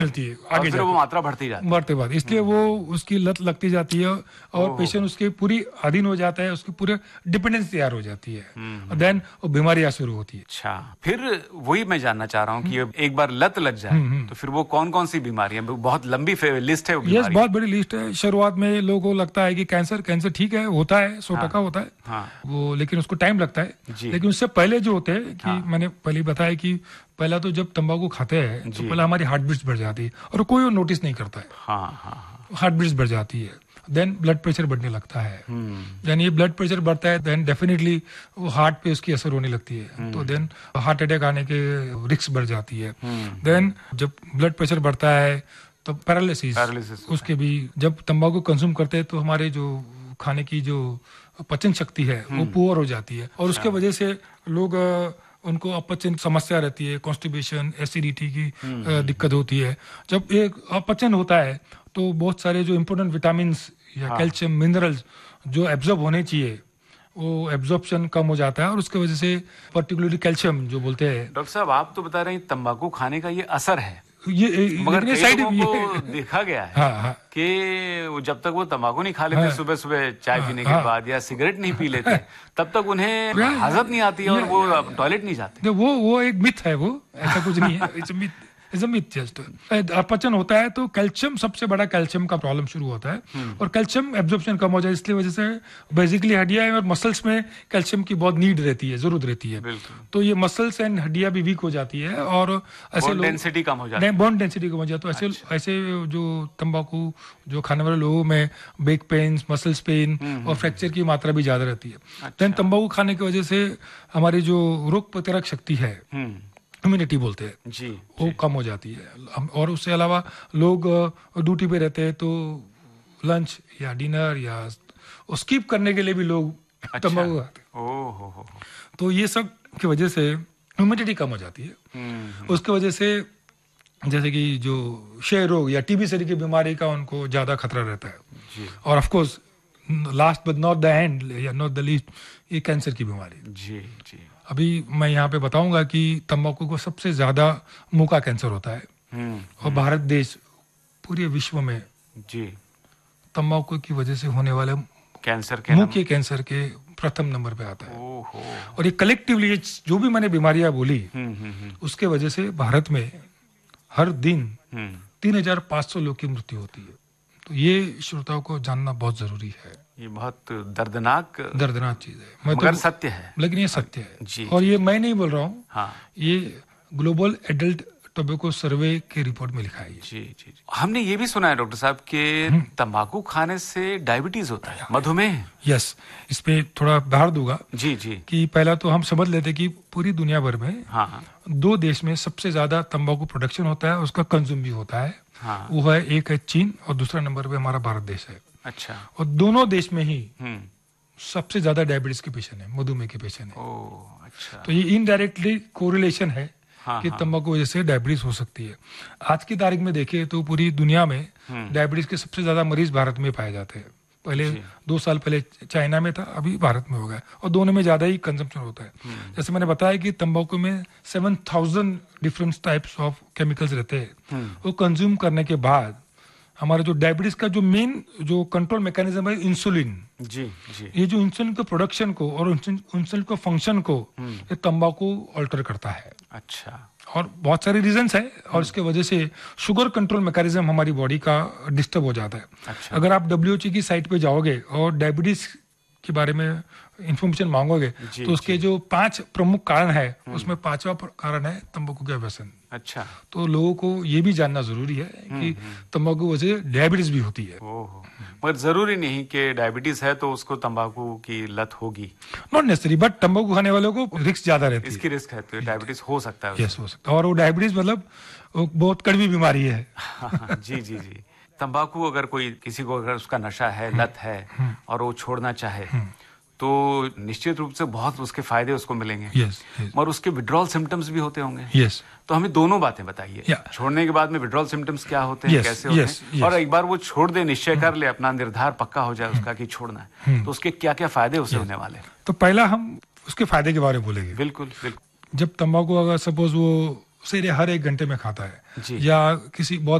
मिलती है आगे फिर वो मात्रा बढ़ती जाती है बढ़ते बाद, इसलिए वो उसकी लत लगती जाती है और पेशेंट उसके पूरी अधीन हो जाता है, उसकी पूरे डिपेंडेंस तैयार हो जाती है और देन वो बीमारियां शुरू होती है। अच्छा, फिर वही मैं जानना चाह रहा हूँ कि एक बार लत लग जाए तो फिर वो कौन कौन सी बीमारियां, बहुत लंबी लिस्ट है वो यस, बहुत बड़ी लिस्ट है। शुरुआत में लोगों को लगता है कि कैंसर ठीक है, होता है 100% होता है वो, लेकिन उसको टाइम लगता है। लेकिन उससे पहले जो होते हैं कि मैंने पहले बताया कि पहला तो जब तंबाकू खाते हैं तो पहले हमारी हार्ट बीट्स बढ़ जाती है और कोई नोटिस नहीं करता है। हार्ट बीट्स बढ़ जाती है, देन ब्लड प्रेशर बढ़ने लगता है। देन ये ब्लड प्रेशर बढ़ता है, देन डेफिनेटली वो हार्ट पे उसकी असर होने लगती है, तो देन हार्ट अटैक आने के रिस्क बढ़ जाती है। देन जब ब्लड प्रेशर बढ़ता है तो पैरालिसिस उसके भी, जब तंबाकू कंज्यूम करते हैं तो हमारे जो खाने की जो पचन शक्ति है वो पुअर हो जाती है और उसके वजह से लोग उनको अपचन समस्या रहती है, कॉन्स्टिपेशन, एसिडिटी की दिक्कत होती है। जब एक अपचन होता है तो बहुत सारे जो इम्पोर्टेंट विटामिन या कैल्शियम मिनरल्स जो एब्जॉर्ब होने चाहिए वो एब्जॉर्प्शन कम हो जाता है और उसके वजह से पर्टिकुलरली कैल्शियम जो बोलते हैं। डॉक्टर साहब, आप तो बता रहे हैं तंबाकू खाने का ये असर है, मगर कई लोगों को देखा गया है कि जब तक वो तंबाकू नहीं खा लेते सुबह सुबह चाय पीने के बाद या सिगरेट नहीं पी लेते तब तक उन्हें हाजत नहीं आती और वो टॉयलेट नहीं जाते। वो एक मिथ है, वो ऐसा कुछ नहीं है, इट्स अ मिथ। जस्ट अपचन होता है तो कैल्शियम, सबसे बड़ा कैल्शियम का प्रॉब्लम शुरू होता है और कैल्शियम एब्जॉर्प्शन कम हो जाए, इसलिए वजह से बेसिकली हड्डियां और मसल्स में कैल्शियम की बहुत नीड रहती है, जरूरत रहती है। तो ये मसल्स एंड हड्डियां भी वीक हो जाती है और ऐसे बोन डेंसिटी कम हो जाती है, बोन डेंसिटी कम हो जाती है। तो ऐसे जो तंबाकू जो खाने वाले लोगों में बैक पेन, मसल्स पेन और फ्रैक्चर की मात्रा भी ज्यादा रहती है। देन तंबाकू खाने की वजह से हमारी जो रोग प्रतिरोधक शक्ति है, इम्यूनिटी बोलते हैं जी, वो कम हो जाती है। और उससे अलावा लोग ड्यूटी पे रहते हैं तो लंच या डिनर या स्किप करने के लिए भी लोग तंबाकू खाते हैं। तो ये सब की वजह से इम्यूनिटी कम हो जाती है। उसकी वजह से जैसे कि जो क्षय रोग या टीबी से की बीमारी का उनको ज्यादा खतरा रहता है। और of course last but not the end या नॉट द लीस्ट, ये कैंसर की बीमारी। जी अभी मैं यहाँ पे बताऊंगा कि तंबाकू को सबसे ज्यादा मुंह का कैंसर होता है और भारत देश पूरे विश्व में जी तंबाकू की वजह से होने वाले कैंसर के मुंह के कैंसर के प्रथम नंबर पे आता है। और ये कलेक्टिवली जो भी मैंने बीमारियां बोली उसके वजह से भारत में हर दिन 3,500 लोग की मृत्यु होती है। तो ये श्रोताओं को जानना बहुत जरूरी है। ये बहुत दर्दनाक चीज है, मगर सत्य है, लेकिन ये सत्य है जी। और ये मैं नहीं बोल रहा हूँ, ये ग्लोबल एडल्ट टोबैको सर्वे के रिपोर्ट में लिखा है जी। हमने ये भी सुना है डॉक्टर साहब कि तंबाकू खाने से डायबिटीज होता है, मधुमेह। यस, इस पे थोड़ा बहार दूंगा जी कि पहला तो हम समझ लेते कि पूरी दुनिया भर में 2 देश में सबसे ज्यादा तंबाकू प्रोडक्शन होता है, उसका कंज्यूम भी होता है। वो है, एक है चीन और दूसरा नंबर पे हमारा भारत देश है। अच्छा। और दोनों देश में ही सबसे ज्यादा डायबिटीज के पेशेंट है, मधुमेह के पेशेंट है। अच्छा। तो ये इनडायरेक्टली कोरिलेशन है कि तंबाकू वजह से डायबिटीज हो सकती है। आज की तारीख में देखें तो पूरी दुनिया में डायबिटीज के सबसे ज्यादा मरीज भारत में पाए जाते हैं। पहले 2 साल पहले चाइना में था, अभी भारत में हो गया और दोनों में ज्यादा ही कंजम्पशन होता है। जैसे मैंने बताया कि तंबाकू में 7,000 डिफरेंट टाइप्स ऑफ केमिकल्स रहते हैं। वो कंज्यूम करने के बाद हमारा जो डायबिटीज का जो मेन जो कंट्रोल मैकेनिज्म है इंसुलिन जी, ये जो इंसुलिन के प्रोडक्शन को और इंसुलिन के फंक्शन को ये तंबाकू अल्टर करता है। अच्छा। और बहुत सारे रीजंस है और इसके वजह से शुगर कंट्रोल मैकेनिज्म हमारी बॉडी का डिस्टर्ब हो जाता है। अच्छा। अगर आप WHO की साइट पे जाओगे और डायबिटीज के बारे में इंफॉर्मेशन मांगोगे तो उसके जो 5 प्रमुख कारण है उसमें 5वां कारण है तंबाकू का व्यसन। अच्छा। तो लोगों को ये भी जानना जरूरी है कि तंबाकू वजह से डायबिटीज भी होती है। मगर जरूरी नहीं कि डायबिटीज है तो उसको तंबाकू की लत होगी, नॉट नेसेसरी, बट तंबाकू खाने वालों को रिस्क ज्यादा रहती है। इसकी रिस्क है तो डायबिटीज हो सकता है। यस, हो सकता है। और वो डायबिटीज मतलब बहुत कड़वी बीमारी है। जी। तंबाकू अगर कोई किसी को अगर उसका नशा है, लत है और वो छोड़ना चाहे तो निश्चित रूप से बहुत उसके फायदे उसको मिलेंगे। yes. और उसके विड्रॉल सिम्टम्स भी होते होंगे। yes. तो हमें दोनों बातें बताइए। छोड़ने के बाद में विड्रॉल सिम्टम्स क्या होते हैं, कैसे होते हैं, और एक बार वो छोड़ दे, निश्चय कर ले, अपना निर्धार पक्का हो जाए उसका कि छोड़ना है, तो उसके क्या क्या फायदे उसे होने वाले हैं। तो पहला हम उसके फायदे के बारे में बोलेंगे। बिल्कुल। जब तंबाकू अगर सपोज वो उसे हर 1 घंटे में खाता है, या किसी बहुत